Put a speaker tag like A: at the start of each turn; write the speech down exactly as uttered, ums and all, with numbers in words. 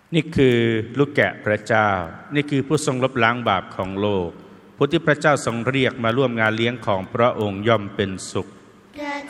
A: นี่คือลูกแกะพระเจ้านี่คือผู้ทรงลบล้างบาปของโลกผู้ที่พระเจ้าทรงเรียกมาร่วมงานเลี้ยงของพระองค์ย่อมเป็นสุข